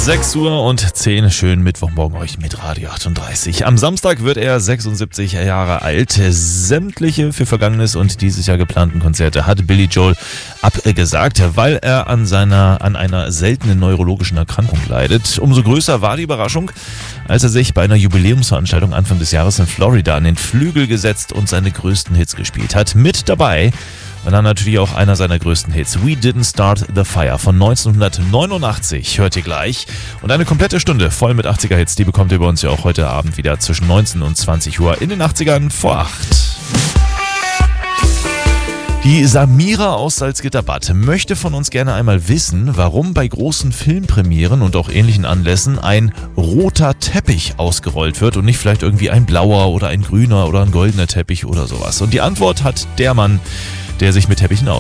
6:10 Uhr, schönen Mittwochmorgen euch mit Radio 38. Am Samstag wird er 76 Jahre alt. Sämtliche für vergangenes und dieses Jahr geplanten Konzerte hat Billy Joel abgesagt, weil er an einer seltenen neurologischen Erkrankung leidet. Umso größer war die Überraschung, als er sich bei einer Jubiläumsveranstaltung Anfang des Jahres in Florida an den Flügel gesetzt und seine größten Hits gespielt hat. Mit dabei und dann natürlich auch einer seiner größten Hits, We Didn't Start the Fire von 1989, hört ihr gleich. Und eine komplette Stunde voll mit 80er-Hits, die bekommt ihr bei uns ja auch heute Abend wieder zwischen 19 und 20 Uhr in den 80ern vor 8. Die Samira aus Salzgitter-Bad möchte von uns gerne einmal wissen, warum bei großen Filmpremieren und auch ähnlichen Anlässen ein roter Teppich ausgerollt wird und nicht vielleicht irgendwie ein blauer oder ein grüner oder ein goldener Teppich oder sowas. Und die Antwort hat der Mann, der sich mit Teppichen auskennt.